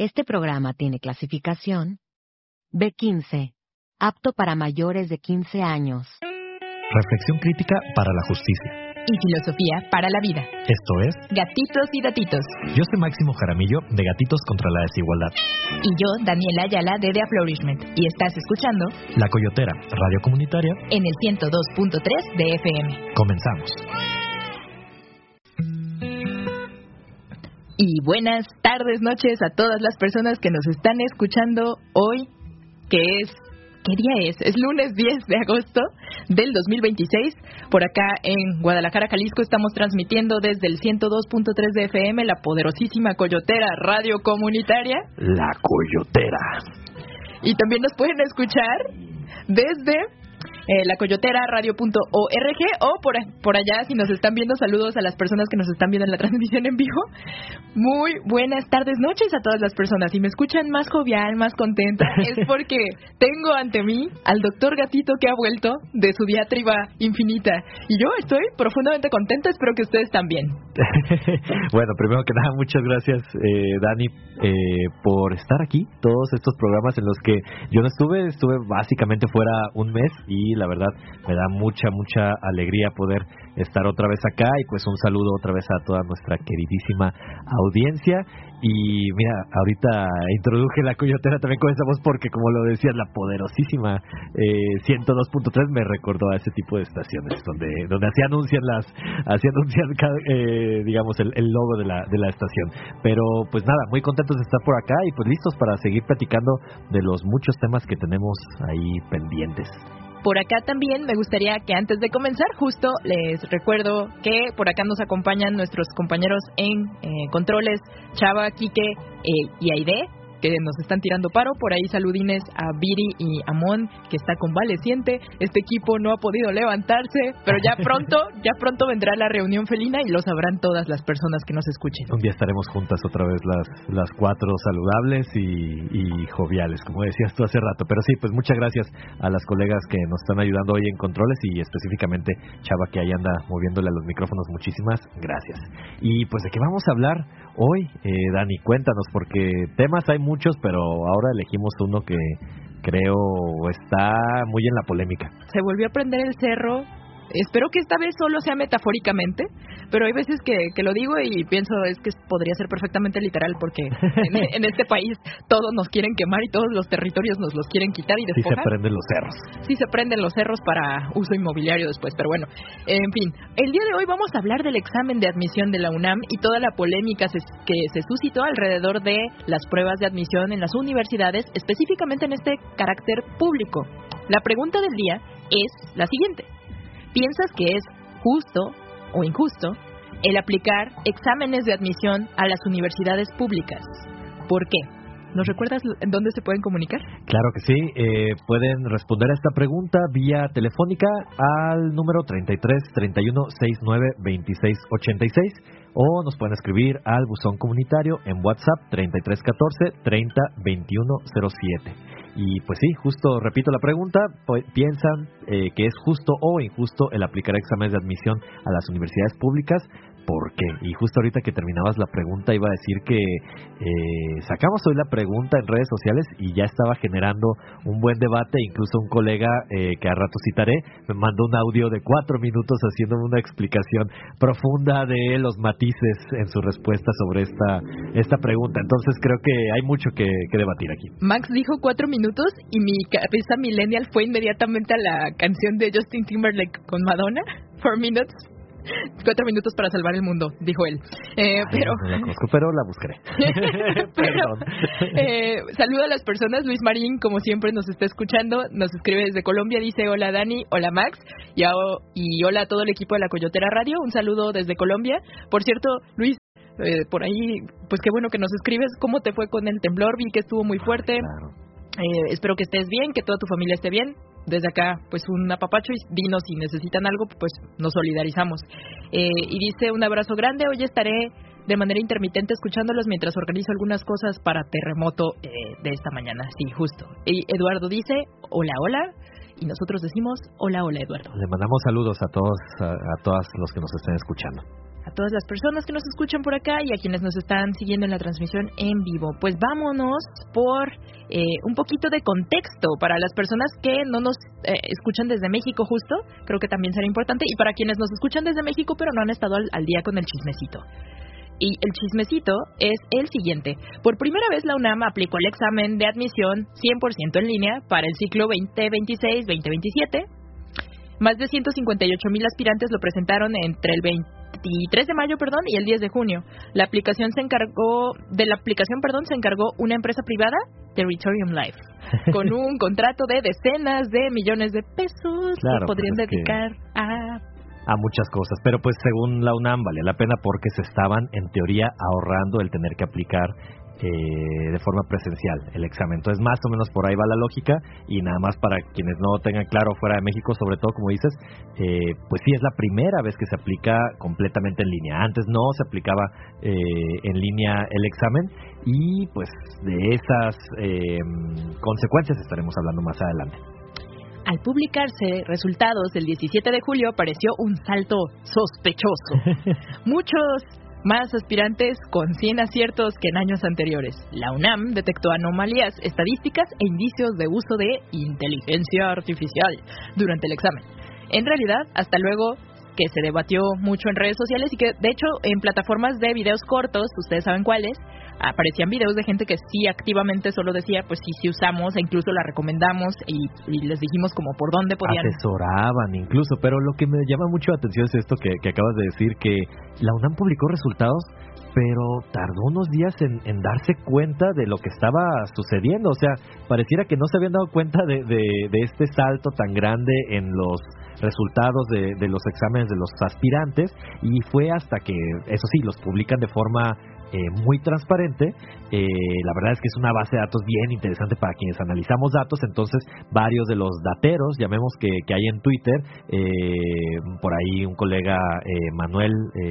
Este programa tiene clasificación B15, apto para mayores de 15 años. Reflexión crítica para la justicia. Y filosofía para la vida. Esto es Gatitos y Datitos. Yo soy Máximo Jaramillo, de Gatitos contra la Desigualdad. Y yo, Daniela Ayala, de The Flourishment. Y estás escuchando La Coyotera, radio comunitaria, en el 102.3 de FM. Comenzamos. Y buenas tardes, noches a todas las personas que nos están escuchando hoy, que es... ¿Qué día es? Es lunes 10 de agosto del 2026. Por acá en Guadalajara, Jalisco, estamos transmitiendo desde el 102.3 de FM, la poderosísima Coyotera Radio Comunitaria. La Coyotera. Y también nos pueden escuchar desde la Coyotera radio.org o por allá, si nos están viendo, saludos a las personas que nos están viendo en la transmisión en vivo. Muy buenas tardes, noches a todas las personas. Si me escuchan más jovial, más contenta, es porque tengo ante mí al doctor Gatito, que ha vuelto de su diatriba infinita. Y yo estoy profundamente contenta, espero que ustedes también. Bueno, primero que nada, muchas gracias, Dani, por estar aquí. Todos estos programas en los que yo no estuve básicamente fuera un mes, y la verdad me da mucha alegría poder estar otra vez acá, y pues un saludo otra vez a toda nuestra queridísima audiencia. Y mira, ahorita introduje la Coyotera también con esa voz porque, como lo decías, la poderosísima 102.3 me recordó a ese tipo de estaciones donde así anuncian digamos el logo de la estación. Pero pues nada, muy contentos de estar por acá y pues listos para seguir platicando de los muchos temas que tenemos ahí pendientes. Por acá también me gustaría que antes de comenzar, justo les recuerdo que por acá nos acompañan nuestros compañeros en controles, Chava, Quique y Aide, que nos están tirando paro. Por ahí saludines a Viri y a Mon, que está convaleciente. Este equipo no ha podido levantarse, pero ya pronto vendrá la reunión felina y lo sabrán todas las personas que nos escuchen. Un día estaremos juntas otra vez las cuatro saludables y joviales, como decías tú hace rato. Pero sí, pues muchas gracias a las colegas que nos están ayudando hoy en controles, y específicamente Chava, que ahí anda moviéndole a los micrófonos. Muchísimas gracias. Y pues, ¿de qué vamos a hablar hoy, Dani? Cuéntanos, porque temas hay muchos, pero ahora elegimos uno que creo está muy en la polémica. Se volvió a prender el cerro. Espero que esta vez solo sea metafóricamente, pero hay veces que lo digo y pienso es que podría ser perfectamente literal, porque en este país todos nos quieren quemar y todos los territorios nos los quieren quitar y despojar. Sí se prenden los cerros. Sí se prenden los cerros para uso inmobiliario después, pero bueno, en fin. El día de hoy vamos a hablar del examen de admisión de la UNAM y toda la polémica que se suscitó alrededor de las pruebas de admisión en las universidades, específicamente en este carácter público. La pregunta del día es la siguiente: ¿piensas que es justo o injusto el aplicar exámenes de admisión a las universidades públicas? ¿Por qué? ¿Nos recuerdas dónde se pueden comunicar? Claro que sí, pueden responder a esta pregunta vía telefónica al número 33 31 69 26 86, o nos pueden escribir al buzón comunitario en WhatsApp 33 14 30 21 07. Y pues sí, justo repito la pregunta: ¿piensan que es justo o injusto el aplicar exámenes de admisión a las universidades públicas? ¿Por qué? Y justo ahorita que terminabas la pregunta iba a decir que sacamos hoy la pregunta en redes sociales y ya estaba generando un buen debate. Incluso un colega que a rato citaré me mandó un audio de 4 minutos haciendo una explicación profunda de los matices en su respuesta sobre esta pregunta. Entonces creo que hay mucho que debatir aquí. Max dijo 4 minutos y mi cabeza millennial fue inmediatamente a la canción de Justin Timberlake con Madonna, 4 minutes. 4 minutos para salvar el mundo, dijo él. Pero no la conozco, pero la buscaré. Perdón. Saluda a las personas. Luis Marín, como siempre, nos está escuchando. Nos escribe desde Colombia. Dice: hola Dani, hola Max, y hola a todo el equipo de la Coyotera Radio. Un saludo desde Colombia. Por cierto, Luis, por ahí, pues qué bueno que nos escribes. ¿Cómo te fue con el temblor? Vi que estuvo muy fuerte. Claro. Espero que estés bien, que toda tu familia esté bien. Desde acá, pues un apapacho, y dinos si necesitan algo, pues nos solidarizamos. Y dice: un abrazo grande, hoy estaré de manera intermitente escuchándolos mientras organizo algunas cosas para terremoto de esta mañana. Sí, justo. Y Eduardo dice, hola, hola. Y nosotros decimos, hola, hola, Eduardo. Le mandamos saludos a todos, a todas los que nos estén escuchando. A todas las personas que nos escuchan por acá y a quienes nos están siguiendo en la transmisión en vivo. Pues vámonos por un poquito de contexto para las personas que no nos escuchan desde México justo, creo que también será importante, y para quienes nos escuchan desde México pero no han estado al día con el chismecito. Y el chismecito es el siguiente. Por primera vez la UNAM aplicó el examen de admisión 100% en línea para el ciclo 2026-2027. Más de 158,000 aspirantes lo presentaron entre el 23 de mayo, y el 10 de junio. De la aplicación se encargó una empresa privada, Territorium Life, con un contrato de decenas de millones de pesos que podrían dedicar a muchas cosas, pero pues según la UNAM vale la pena porque se estaban en teoría ahorrando el tener que aplicar de forma presencial el examen. Entonces más o menos por ahí va la lógica, y nada más para quienes no tengan claro fuera de México, sobre todo como dices, pues sí es la primera vez que se aplica completamente en línea. Antes no se aplicaba en línea el examen, y pues de esas consecuencias estaremos hablando más adelante. Al publicarse resultados del 17 de julio apareció un salto sospechoso. Muchos más aspirantes con 100 aciertos que en años anteriores. La UNAM detectó anomalías estadísticas e indicios de uso de inteligencia artificial durante el examen. En realidad, hasta luego que se debatió mucho en redes sociales y que, de hecho, en plataformas de videos cortos, ustedes saben cuáles, aparecían videos de gente que sí activamente solo decía, pues sí usamos, e incluso la recomendamos, y les dijimos como por dónde podían. Asesoraban incluso, pero lo que me llama mucho la atención es esto que acabas de decir, que la UNAM publicó resultados, pero tardó unos días en darse cuenta de lo que estaba sucediendo. O sea, pareciera que no se habían dado cuenta de este salto tan grande en los resultados de los exámenes de los aspirantes, y fue hasta que, eso sí, los publican de forma muy transparente. La verdad es que es una base de datos bien interesante para quienes analizamos datos. Entonces varios de los dateros, llamemos, que hay en Twitter, por ahí un colega, Manuel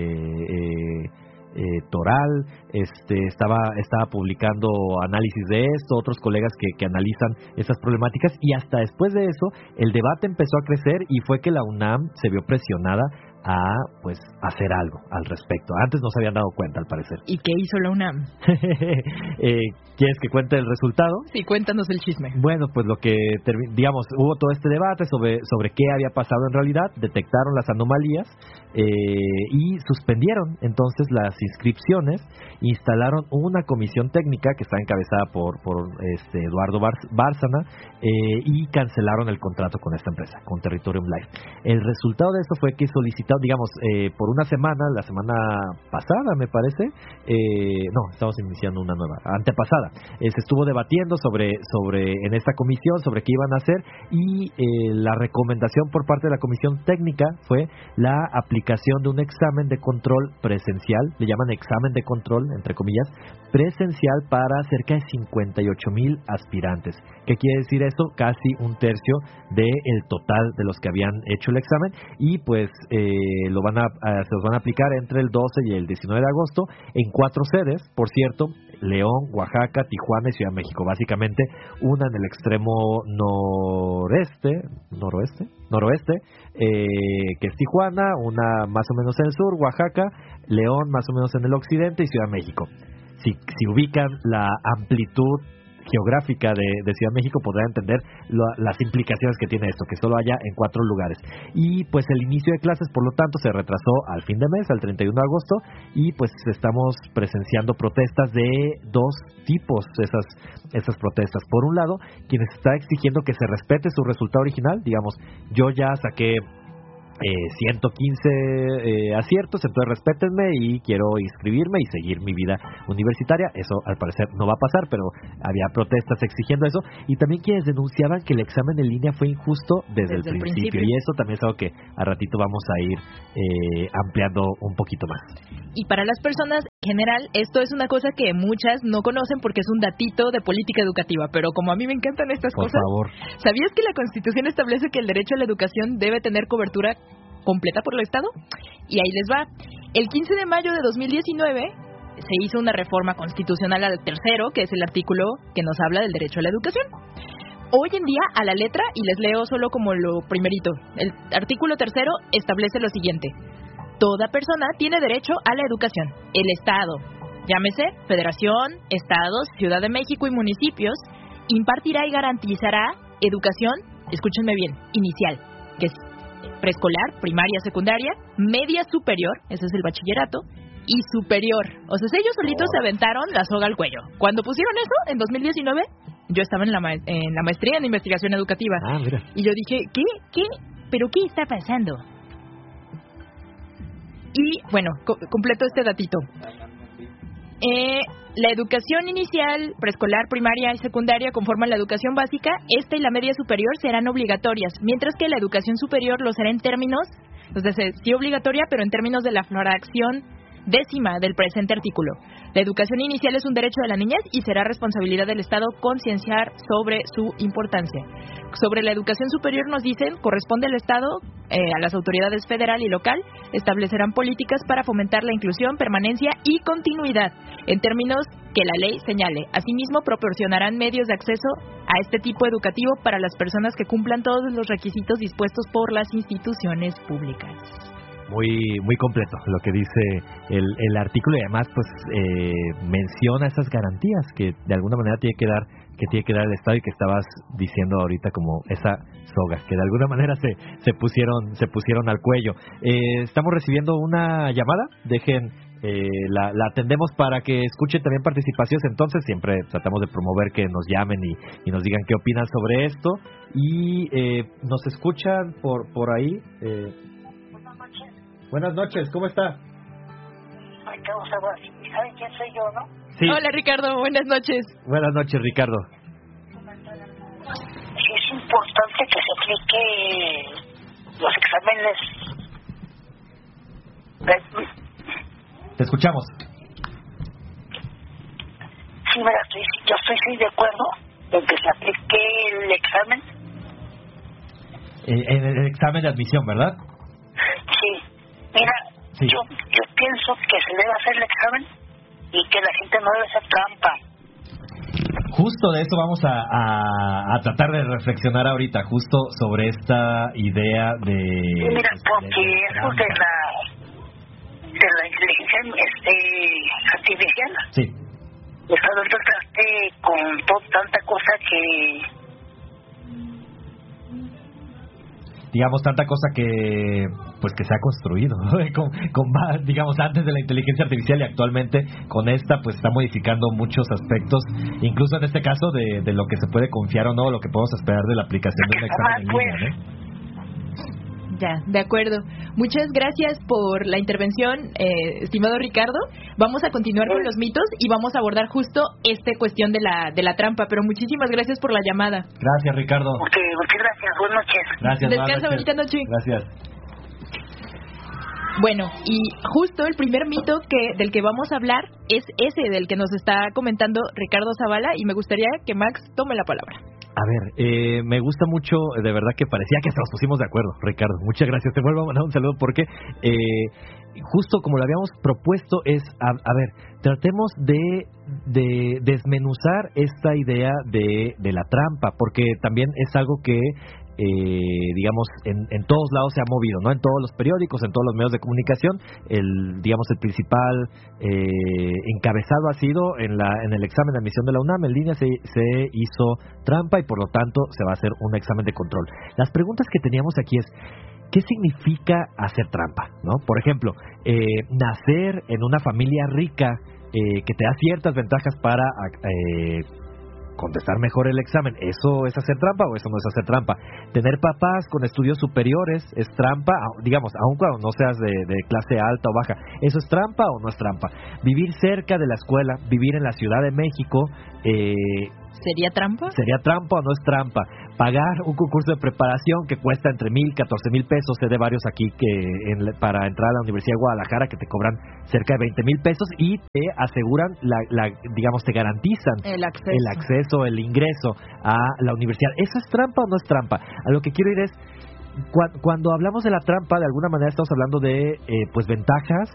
Toral, estaba publicando análisis de esto, otros colegas que analizan esas problemáticas, y hasta después de eso el debate empezó a crecer y fue que la UNAM se vio presionada a pues hacer algo al respecto. Antes no se habían dado cuenta, al parecer. ¿Y qué hizo la UNAM? ¿Quieres que cuente el resultado? Sí, cuéntanos el chisme. Bueno, pues lo que, digamos, hubo todo este debate sobre qué había pasado en realidad, detectaron las anomalías y suspendieron entonces las inscripciones, instalaron una comisión técnica que está encabezada por Eduardo Bárcena, y cancelaron el contrato con esta empresa, con Territorium Life. El resultado de esto fue que solicitaron, digamos, por una semana, la semana pasada me parece, no, estamos iniciando una nueva, antepasada, se estuvo debatiendo sobre en esta comisión sobre qué iban a hacer, y la recomendación por parte de la comisión técnica fue la aplicación de un examen de control presencial, le llaman examen de control, entre comillas, presencial para cerca de 58,000 aspirantes. ¿Qué quiere decir esto? Casi un tercio del total de los que habían hecho el examen, y pues se los van a aplicar entre el 12 y el 19 de agosto en 4 sedes, por cierto: León, Oaxaca, Tijuana y Ciudad de México. Básicamente una en el extremo noroeste, que es Tijuana, una más o menos en el sur, Oaxaca, León más o menos en el occidente, y Ciudad de México. Si ubican la amplitud geográfica de Ciudad de México, podrán entender las implicaciones que tiene esto, que solo haya en 4 lugares. Y pues el inicio de clases, por lo tanto, se retrasó al fin de mes, al 31 de agosto, y pues estamos presenciando protestas de 2 tipos, esas protestas. Por un lado, quienes están exigiendo que se respete su resultado original, digamos, yo ya saqué 115 aciertos, entonces respétenme y quiero inscribirme y seguir mi vida universitaria. Eso al parecer no va a pasar, pero había protestas exigiendo eso, y también quienes denunciaban que el examen en línea fue injusto desde el principio, y eso también es algo que a ratito vamos a ir ampliando un poquito más. Y para las personas en general, esto es una cosa que muchas no conocen porque es un datito de política educativa, pero como a mí me encantan estas cosas, por favor, ¿sabías que la Constitución establece que el derecho a la educación debe tener cobertura completa por el Estado? Y ahí les va. El 15 de mayo de 2019 se hizo una reforma constitucional al tercero, que es el artículo que nos habla del derecho a la educación. Hoy en día, a la letra, y les leo solo como lo primerito, el artículo tercero establece lo siguiente: toda persona tiene derecho a la educación. El Estado, llámese Federación, Estados, Ciudad de México y municipios, impartirá y garantizará educación, escúchenme bien, inicial, que es preescolar, primaria, secundaria, media superior, ese es el bachillerato, y superior. O sea, ellos solitos se aventaron la soga al cuello. Cuando pusieron eso, en 2019, yo estaba en la maestría en investigación educativa. Mira. Y yo dije, ¿qué? ¿Pero qué está pasando? Y, bueno, completo este datito. La educación inicial, preescolar, primaria y secundaria conforman la educación básica. Esta y la media superior serán obligatorias, mientras que la educación superior lo será en términos, entonces sí obligatoria, pero en términos de la fracción décima del presente artículo. La educación inicial es un derecho de la niñez y será responsabilidad del Estado concienciar sobre su importancia. Sobre la educación superior nos dicen, corresponde al Estado, a las autoridades federal y local, establecerán políticas para fomentar la inclusión, permanencia y continuidad, en términos que la ley señale. Asimismo, proporcionarán medios de acceso a este tipo educativo para las personas que cumplan todos los requisitos dispuestos por las instituciones públicas. Muy completo lo que dice el artículo, y además pues menciona esas garantías que de alguna manera tiene que dar el Estado, y que estabas diciendo ahorita, como esa soga que de alguna manera se pusieron al cuello. Estamos recibiendo una llamada, dejen la atendemos para que escuchen también participaciones. Entonces siempre tratamos de promover que nos llamen y nos digan qué opinan sobre esto, y nos escuchan por ahí. Buenas noches, ¿cómo está? ¿Saben quién soy yo, no? Sí. Hola, Ricardo, buenas noches. Buenas noches, Ricardo. Sí, es importante que se aplique los exámenes. Te escuchamos. Sí, mira, yo estoy de acuerdo en que se aplique el examen. En el examen de admisión, ¿verdad? Sí. Mira, sí. Yo pienso que se debe hacer el examen y que la gente no debe hacer trampa. Justo de eso vamos a tratar de reflexionar ahorita, justo sobre esta idea de... Sí, mira, porque eso de la inteligencia artificial. Sí. Está dando el traste con tanta cosa que... digamos, tanta cosa que se ha construido, ¿no? digamos, antes de la inteligencia artificial, y actualmente con esta pues está modificando muchos aspectos, incluso en este caso de lo que se puede confiar o no, lo que podemos esperar de la aplicación de un examen en línea, ¿no? Ya, de acuerdo. Muchas gracias por la intervención, estimado Ricardo. Vamos a continuar con los mitos y vamos a abordar justo esta cuestión de la trampa, pero muchísimas gracias por la llamada. Gracias, Ricardo. Ok, muchas gracias. Buenas noches. Gracias. Descansa, bonita noche. Gracias. Bueno, y justo el primer mito del que vamos a hablar es ese del que nos está comentando Ricardo Zavala, y me gustaría que Max tome la palabra. A ver, me gusta mucho, de verdad que parecía que nos pusimos de acuerdo, Ricardo. Muchas gracias, te vuelvo a mandar un saludo porque justo como lo habíamos propuesto es, a ver, tratemos de desmenuzar esta idea de la trampa, porque también es algo que digamos en todos lados se ha movido, ¿no? En todos los periódicos, en todos los medios de comunicación, el principal encabezado ha sido en el examen de admisión de la UNAM en línea se hizo trampa, y por lo tanto se va a hacer un examen de control. Las preguntas que teníamos aquí es: ¿qué significa hacer trampa? ¿No? Por ejemplo, nacer en una familia rica que te da ciertas ventajas para contestar mejor el examen, ¿eso es hacer trampa o eso no es hacer trampa? Tener papás con estudios superiores es trampa, digamos, aun cuando no seas de clase alta o baja, ¿eso es trampa o no es trampa? Vivir cerca de la escuela, vivir en la Ciudad de México, ¿sería trampa? ¿Sería trampa o no es trampa? Pagar un concurso de preparación que cuesta entre 1,000 y 14,000 pesos, sé de varios aquí para entrar a la Universidad de Guadalajara que te cobran cerca de 20,000 pesos y te aseguran, digamos, te garantizan el acceso, el ingreso a la universidad. ¿Eso es trampa o no es trampa? A lo que quiero ir es, cuando hablamos de la trampa, de alguna manera estamos hablando de pues ventajas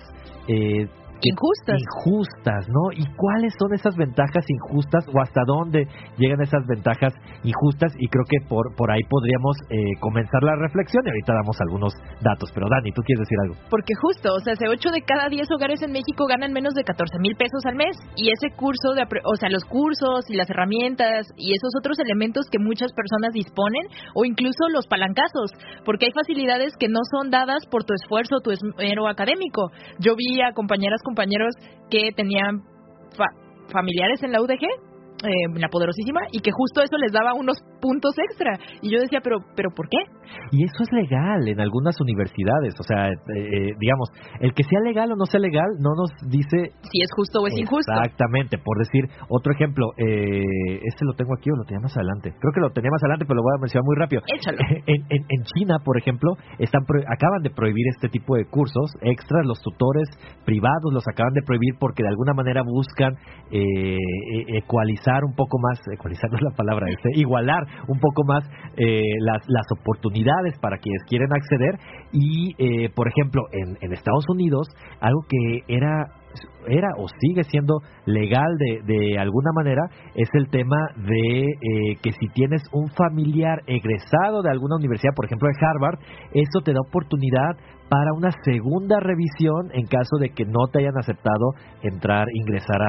injustas, ¿no? ¿Y cuáles son esas ventajas injustas o hasta dónde llegan esas ventajas injustas? Y creo que por ahí podríamos comenzar la reflexión y ahorita damos algunos datos. Pero Dani, ¿tú quieres decir algo? Porque justo, o sea, 8 de cada 10 hogares en México ganan menos de 14,000 pesos al mes y ese curso, los cursos y las herramientas y esos otros elementos que muchas personas disponen o incluso los palancazos, porque hay facilidades que no son dadas por tu esfuerzo, tu esmero académico. Yo vi a compañeros que tenían familiares en la UDG, la poderosísima, y que justo eso les daba unos puntos extra. Y yo decía, pero ¿por qué? Y eso es legal en algunas universidades. O sea, digamos, el que sea legal o no sea legal no nos dice si es justo o es injusto. Exactamente. Por decir otro ejemplo, lo tengo aquí o lo tenía más adelante. Creo que lo tenía más adelante, pero lo voy a mencionar muy rápido. Échalo. En China, por ejemplo, acaban de prohibir este tipo de cursos extras. Los tutores privados los acaban de prohibir porque de alguna manera buscan ecualizar un poco más, ecualizar no es la palabra, igualar un poco más las oportunidades para quienes quieren acceder. Y por ejemplo en Estados Unidos, algo que era o sigue siendo legal de alguna manera, es el tema de que si tienes un familiar egresado de alguna universidad, por ejemplo de Harvard, eso te da oportunidad para una segunda revisión en caso de que no te hayan aceptado ingresar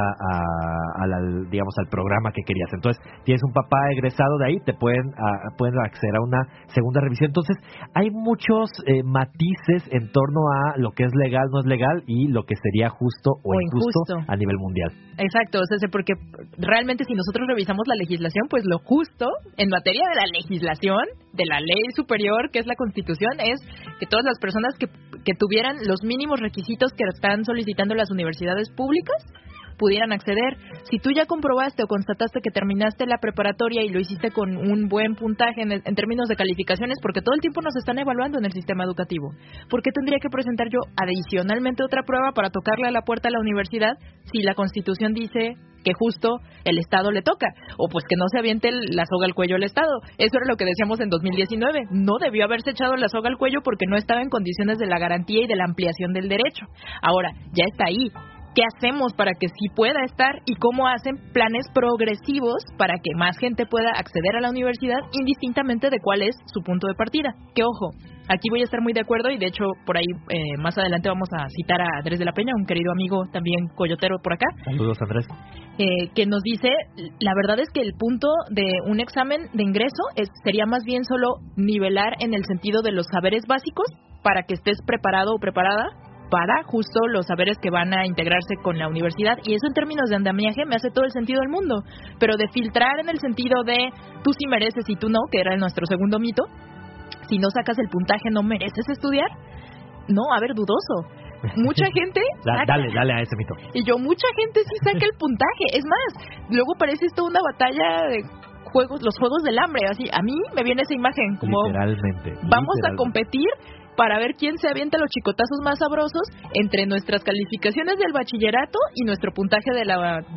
al programa que querías. Entonces, tienes un papá egresado de ahí, te pueden acceder a una segunda revisión. Entonces, hay muchos matices en torno a lo que es legal, no es legal, y lo que sería justo o injusto a nivel mundial. Exacto, o sea, porque realmente si nosotros revisamos la legislación, pues lo justo en materia de la legislación, de la ley superior, que es la Constitución, es que todas las personas que tuvieran los mínimos requisitos que están solicitando las universidades públicas pudieran acceder. Si tú ya comprobaste o constataste que terminaste la preparatoria y lo hiciste con un buen puntaje en términos de calificaciones, porque todo el tiempo nos están evaluando en el sistema educativo, ¿por qué tendría que presentar yo adicionalmente otra prueba para tocarle a la puerta a la universidad si la Constitución dice que justo el Estado le toca? O pues que no se aviente la soga al cuello al Estado. Eso era lo que decíamos en 2019. No debió haberse echado la soga al cuello porque no estaba en condiciones de la garantía y de la ampliación del derecho. Ahora, ya está ahí. ¿Qué hacemos para que sí pueda estar y cómo hacen planes progresivos para que más gente pueda acceder a la universidad indistintamente de cuál es su punto de partida? Que ojo, aquí voy a estar muy de acuerdo y de hecho por ahí más adelante vamos a citar a Andrés de la Peña, un querido amigo también coyotero por acá. Saludos, Andrés. Que nos dice, la verdad es que el punto de un examen de ingreso sería más bien solo nivelar en el sentido de los saberes básicos para que estés preparado o preparada para justo los saberes que van a integrarse con la universidad, y eso en términos de andamiaje me hace todo el sentido del mundo, pero de filtrar en el sentido de tú sí mereces y tú no, que era nuestro segundo mito, si no sacas el puntaje no mereces estudiar, no, a ver, dudoso. Mucha gente dale a ese mito. Y mucha gente sí saca el puntaje, es más, luego parece esto una batalla de los juegos del hambre, así, a mí me viene esa imagen como literalmente a competir para ver quién se avienta los chicotazos más sabrosos entre nuestras calificaciones del bachillerato y nuestro puntaje de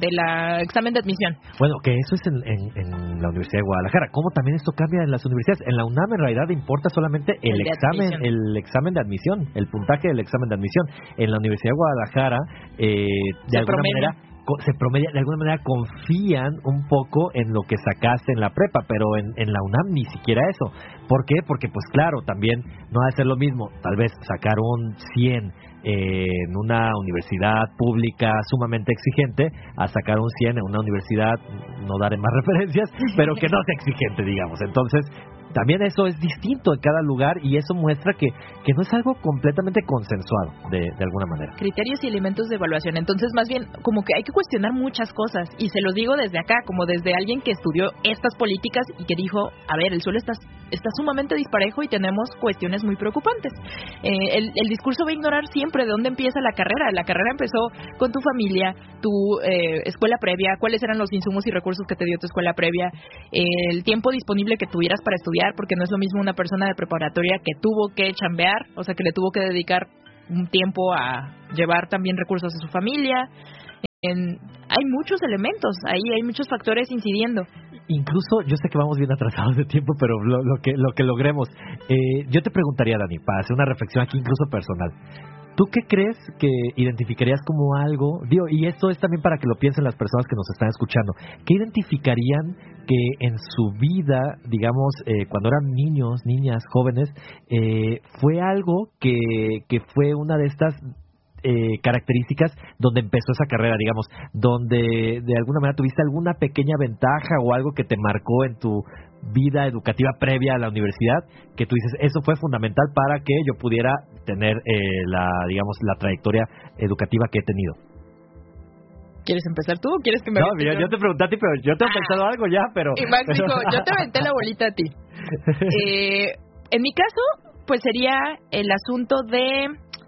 la examen de admisión. Bueno, que eso es en la Universidad de Guadalajara. ¿Cómo también esto cambia en las universidades? En la UNAM en realidad importa solamente el examen de admisión, el puntaje del examen de admisión. En la Universidad de Guadalajara, de alguna manera confían un poco en lo que sacaste en la prepa, pero en la UNAM ni siquiera eso. ¿Por qué? Porque pues claro, también no va a ser lo mismo tal vez sacar un 100 en una universidad pública sumamente exigente a sacar un 100 en una universidad, no daré más referencias, pero que no sea exigente, digamos. Entonces también eso es distinto en cada lugar y eso muestra que no es algo completamente consensuado de alguna manera. Criterios y elementos de evaluación. Entonces, más bien, como que hay que cuestionar muchas cosas y se los digo desde acá, como desde alguien que estudió estas políticas y que dijo, a ver, el suelo está sumamente disparejo y tenemos cuestiones muy preocupantes. El discurso va a ignorar siempre de dónde empieza la carrera. La carrera empezó con tu familia, tu escuela previa, cuáles eran los insumos y recursos que te dio tu escuela previa, el tiempo disponible que tuvieras para estudiar, porque no es lo mismo una persona de preparatoria que tuvo que chambear, o sea, que le tuvo que dedicar un tiempo a llevar también recursos a su familia. Hay muchos elementos, ahí hay muchos factores incidiendo. incluso, yo sé que vamos bien atrasados de tiempo, pero lo que logremos. Yo te preguntaría, Dani, para hacer una reflexión aquí incluso personal. ¿Tú qué crees que identificarías como algo? Digo, y esto es también para que lo piensen las personas que nos están escuchando. ¿Qué identificarían que en su vida, digamos, cuando eran niños, niñas, jóvenes, fue algo que fue una de estas características donde empezó esa carrera, digamos, donde de alguna manera tuviste alguna pequeña ventaja o algo que te marcó en tu vida educativa previa a la universidad, que tú dices, eso fue fundamental para que yo pudiera tener la trayectoria educativa que he tenido? ¿Quieres empezar tú o quieres que me No, yo te pregunté a ti, pero yo te he pensado algo ya, pero... Y Max dijo, yo te aventé la bolita a ti. En mi caso, pues sería el asunto de...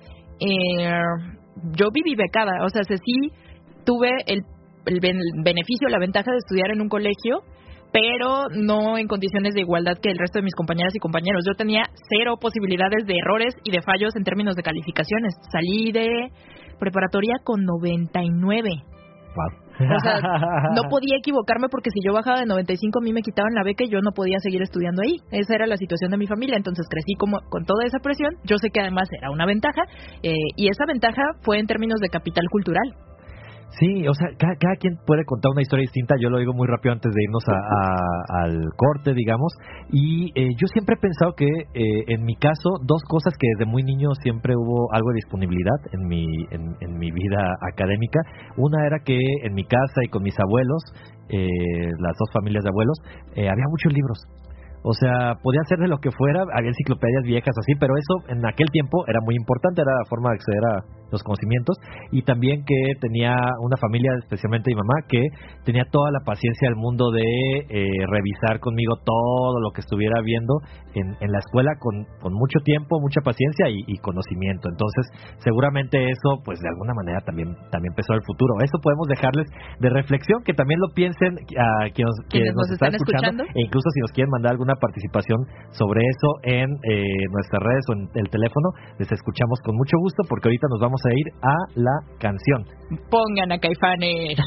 yo viví becada, o sea, sí tuve el beneficio, la ventaja de estudiar en un colegio, pero no en condiciones de igualdad que el resto de mis compañeras y compañeros. Yo tenía 0 posibilidades de errores y de fallos en términos de calificaciones. Salí de preparatoria con 99. Wow. O sea, no podía equivocarme porque si yo bajaba de 95 a mí me quitaban la beca y yo no podía seguir estudiando ahí. Esa era la situación de mi familia, entonces crecí como con toda esa presión. Yo sé que además era una ventaja y esa ventaja fue en términos de capital cultural. Sí, o sea, cada quien puede contar una historia distinta. Yo lo digo muy rápido antes de irnos al corte, digamos. Y yo siempre he pensado que, en mi caso, 2 cosas que desde muy niño siempre hubo algo de disponibilidad en mi vida académica. Una era que en mi casa y con mis abuelos, las 2 familias de abuelos, había muchos libros. O sea, podía ser de lo que fuera, había enciclopedias viejas así, pero eso en aquel tiempo era muy importante, era la forma de acceder a los conocimientos. Y también que tenía una familia, especialmente mi mamá, que tenía toda la paciencia del mundo de revisar conmigo todo lo que estuviera viendo en la escuela con mucho tiempo, mucha paciencia y conocimiento. Entonces, seguramente eso, pues de alguna manera también empezó el futuro. Eso podemos dejarles de reflexión, que también lo piensen a quienes nos están escuchando, e incluso si nos quieren mandar alguna participación sobre eso en nuestras redes o en el teléfono, les escuchamos con mucho gusto, porque ahorita nos vamos a ir a la canción. Pongan a Caifanes.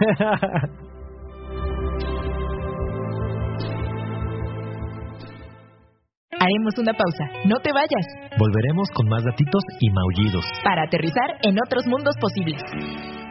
Haremos una pausa. No te vayas. Volveremos con más datitos y maullidos para aterrizar en otros mundos posibles.